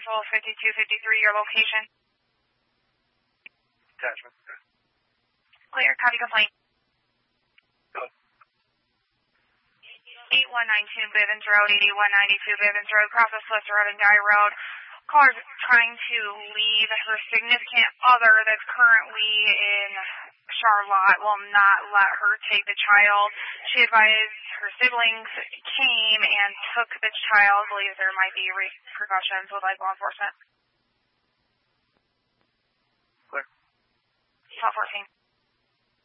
parcel 5253, your location. Attachment. Clear, copy complaint. Go. 8192 Bivens Road, 8192 Bivens Road, crosses Swiss Road and Guy Road. Caller's trying to leave her significant other that's currently in Charlotte will not let her take the child. She advised her siblings came and took the child, believes there might be repercussions with law enforcement. Clear. Call 14.